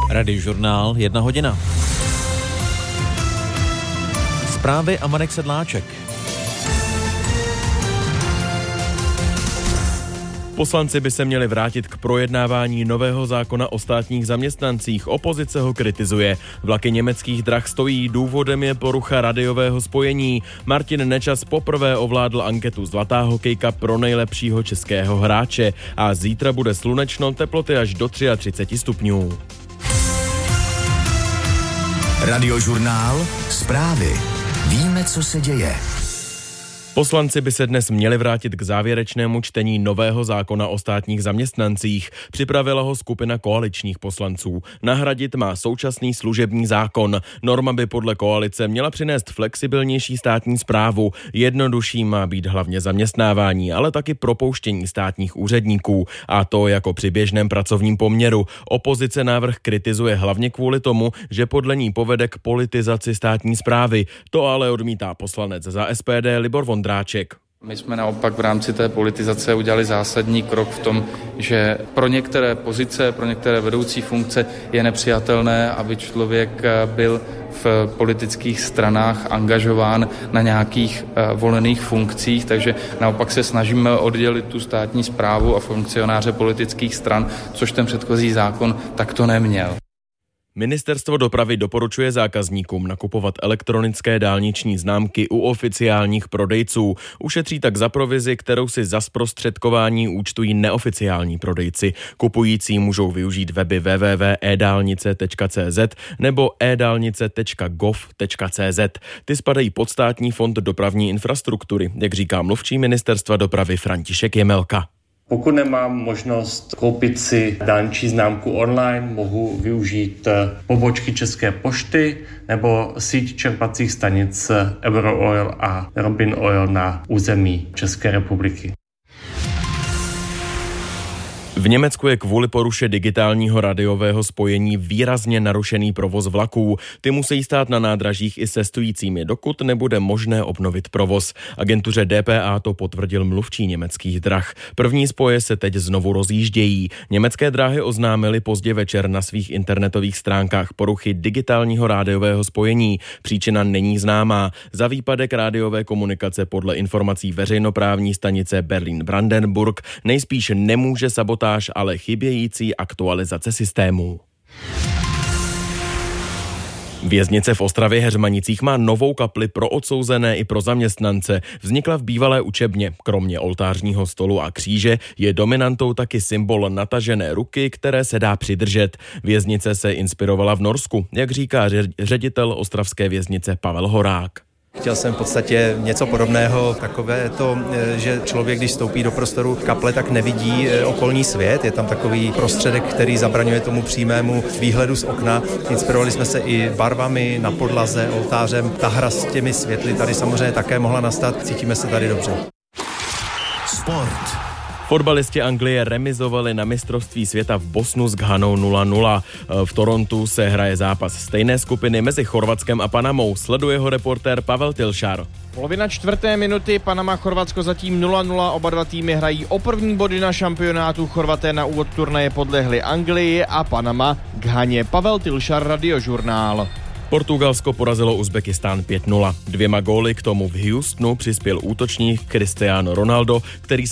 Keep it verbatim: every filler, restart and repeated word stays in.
Radiožurnál, jedna hodina. Zprávy a Marek Sedláček. Poslanci by se měli vrátit k projednávání nového zákona o státních zaměstnancích. Opozice ho kritizuje. Vlaky německých drah stojí, důvodem je porucha radiového spojení. Martin Nečas poprvé ovládl anketu Zlatá hokejka pro nejlepšího českého hráče. A zítra bude slunečno, teploty až do třicet tři stupňů. Radiožurnál, zprávy. Víme, co se děje. Poslanci by se dnes měli vrátit k závěrečnému čtení nového zákona o státních zaměstnancích. Připravila ho skupina koaličních poslanců. Nahradit má současný služební zákon. Norma by podle koalice měla přinést flexibilnější státní správu. Jednodušší má být hlavně zaměstnávání, ale taky propouštění státních úředníků. A to jako při běžném pracovním poměru. Opozice návrh kritizuje hlavně kvůli tomu, že podle ní povede k politizaci státní správy. To ale odmítá poslanec za S P D Libor Vondráček. My jsme naopak v rámci té politizace udělali zásadní krok v tom, že pro některé pozice, pro některé vedoucí funkce je nepřijatelné, aby člověk byl v politických stranách angažován na nějakých volených funkcích, takže naopak se snažíme oddělit tu státní správu a funkcionáře politických stran, což ten předchozí zákon takto neměl. Ministerstvo dopravy doporučuje zákazníkům nakupovat elektronické dálniční známky u oficiálních prodejců. Ušetří tak za provizi, kterou si za zprostředkování účtují neoficiální prodejci. Kupující můžou využít weby w w w tečka e dálnice tečka c z nebo e dálnice tečka gov tečka c z. Ty spadají pod Státní fond dopravní infrastruktury, jak říká mluvčí Ministerstva dopravy František Jemelka. Pokud nemám možnost koupit si dálniční známku online, mohu využít pobočky České pošty nebo síť čerpacích stanic Eurooil a Robin Oil na území České republiky. V Německu je kvůli poruše digitálního radiového spojení výrazně narušený provoz vlaků. Ty musí stát na nádražích i cestujícími, dokud nebude možné obnovit provoz. Agentuře D P A to potvrdil mluvčí německých drah. První spoje se teď znovu rozjíždějí. Německé dráhy oznámily pozdě večer na svých internetových stránkách poruchy digitálního rádiového spojení. Příčina není známá. Za výpadek rádiové komunikace podle informací veřejnoprávní stanice Berlin-Brandenburg nejspíš nemůže sabotáž, ale chybějící aktualizace systémů. Věznice v Ostravě Heřmanicích má novou kapli pro odsouzené i pro zaměstnance. Vznikla v bývalé učebně. Kromě oltářního stolu a kříže je dominantou taky symbol natažené ruky, které se dá přidržet. Věznice se inspirovala v Norsku, jak říká ředitel ostravské věznice Pavel Horák. Chtěl jsem v podstatě něco podobného, takové to, že člověk, když vstoupí do prostoru kaple, tak nevidí okolní svět. Je tam takový prostředek, který zabraňuje tomu přímému výhledu z okna. Inspirovali jsme se i barvami na podlaze, oltářem. Ta hra s těmi světly tady samozřejmě také mohla nastat. Cítíme se tady dobře. Sport. Fotbalisti Anglie remizovali na mistrovství světa v Bosnu s Ghanou nula nula. V Torontu se hraje zápas stejné skupiny mezi Chorvatskem a Panamou. Sleduje ho reportér Pavel Tilšar. Polovina čtvrté minuty, Panama Chorvatsko zatím nula nula, oba dva týmy hrají o první body na šampionátu. Chorvaté na úvod turnaje podlehli Anglii a Panama Ghaně. Pavel Tilšar, Radiožurnál. Portugalsko porazilo Uzbekistán pět nula. Dvěma góly k tomu v Houstonu přispěl útočník Cristiano Ronaldo, který